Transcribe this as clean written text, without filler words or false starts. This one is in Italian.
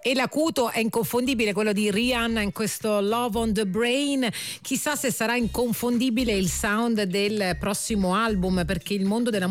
E l'acuto è inconfondibile, quello di Rihanna in questo Love on the Brain. Chissà se sarà inconfondibile il sound del prossimo album, perché il mondo della